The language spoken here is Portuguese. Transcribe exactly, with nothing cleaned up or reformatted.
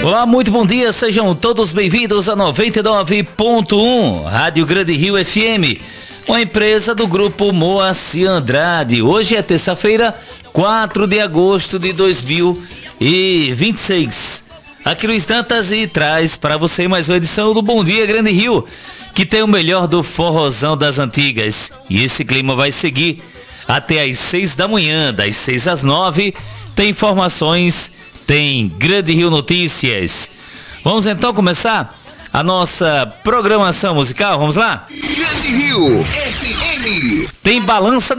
Olá, muito bom dia, sejam todos bem-vindos a noventa e nove ponto um, Rádio Grande Rio F M, uma empresa do grupo Moacir Andrade. Hoje é terça-feira, quatro de agosto de dois mil e vinte e seis. Aqui Luiz Dantas e traz para você mais uma edição do Bom Dia Grande Rio, que tem o melhor do forrozão das antigas. E esse clima vai seguir até às seis da manhã, das seis às nove, tem informações, tem Grande Rio Notícias. Vamos então começar a nossa programação musical, vamos lá? Grande Rio F M. Tem balança